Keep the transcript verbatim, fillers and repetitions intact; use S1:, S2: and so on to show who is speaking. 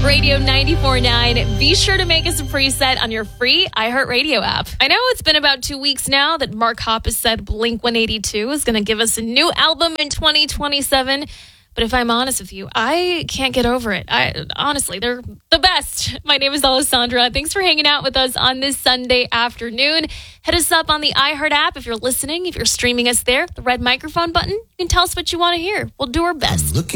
S1: Radio ninety-four point nine. Be sure to make us a preset on your free iHeartRadio app. I know it's been about two weeks now that Mark Hoppus said Blink one eighty-two is going to give us a new album in twenty twenty-seven. But if I'm honest with you, I can't get over it. I honestly, they're the best. My name is Alessandra. Thanks for hanging out with us on this Sunday afternoon. Hit us up on the iHeart app if you're listening. If you're streaming us there, the red microphone button, you can tell us what you want to hear. We'll do our best.